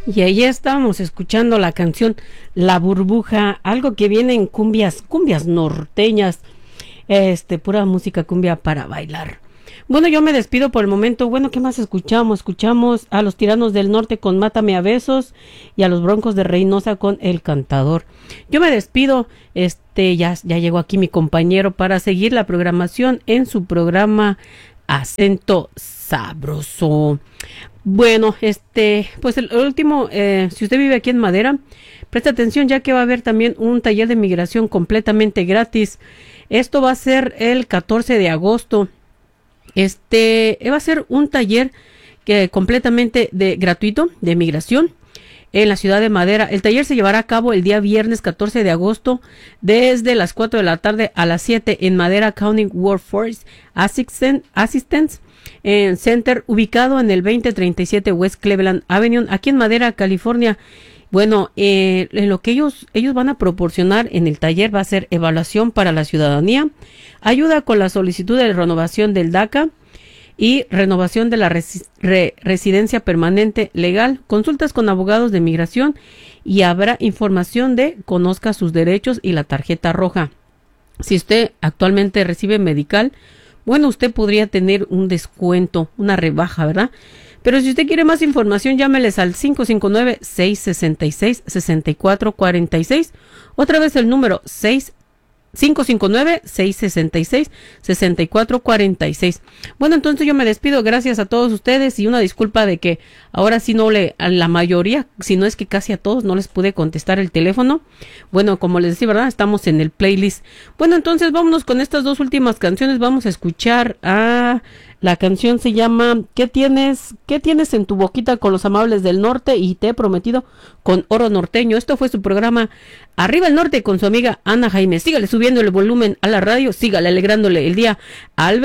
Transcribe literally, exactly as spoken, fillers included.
Y ahí estábamos escuchando la canción La Burbuja, algo que viene en cumbias, cumbias norteñas, este, pura música cumbia para bailar. Bueno, yo me despido por el momento. Bueno, ¿qué más escuchamos? Escuchamos a los Tiranos del Norte con Mátame a Besos y a los Broncos de Reynosa con El Cantador. Yo me despido, este, ya, ya llegó aquí mi compañero para seguir la programación en su programa Acento Sabroso. Bueno, este, pues el último, eh, si usted vive aquí en Madera, presta atención ya que va a haber también un taller de migración completamente gratis. Esto va a ser el catorce de agosto. Este, va a ser un taller que completamente de, gratuito de migración en la ciudad de Madera. El taller se llevará a cabo el día viernes catorce de agosto desde las cuatro de la tarde a las siete en Madera County Workforce Assistance en Center, ubicado en el veinte treinta y siete West Cleveland Avenue, aquí en Madera, California. Bueno, eh, en lo que ellos, ellos van a proporcionar en el taller va a ser evaluación para la ciudadanía, ayuda con la solicitud de renovación del DACA y renovación de la res, re, residencia permanente legal, consultas con abogados de migración y habrá información de conozca sus derechos y la tarjeta roja. Si usted actualmente recibe medical, bueno, usted podría tener un descuento, una rebaja, ¿verdad? Pero si usted quiere más información, llámeles al cinco cinco nueve, seis seis seis, seis cuatro cuatro seis. Otra vez el número cinco cinco nueve, seis seis seis, seis cuatro cuatro seis. Bueno, entonces yo me despido. Gracias a todos ustedes y una disculpa de que ahora sí no le, a la mayoría, si no es que casi a todos no les pude contestar el teléfono. Bueno, como les decía, ¿verdad? Estamos en el playlist. Bueno, entonces vámonos con estas dos últimas canciones. Vamos a escuchar a... La canción se llama ¿Qué tienes, qué tienes en tu boquita con los amables del norte? Y te he prometido con oro norteño. Esto fue su programa Arriba el Norte con su amiga Ana Jaime. Sígale subiendo el volumen a la radio, sígale alegrándole el día al